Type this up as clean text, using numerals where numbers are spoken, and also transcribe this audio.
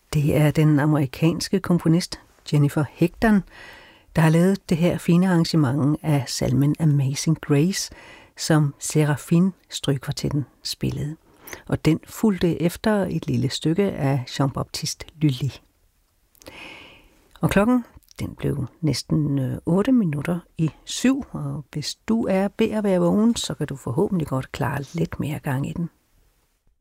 Det er den amerikanske komponist Jennifer Higdon, der har lavet det her fine arrangement af salmen Amazing Grace, som Seraphine Strygkvartetten spillede. Og den fulgte efter et lille stykke af Jean-Baptiste Lully. Og klokken, den blev næsten 8 minutter i 7, og hvis du er ved at være vågen, så kan du forhåbentlig godt klare lidt mere gang i den.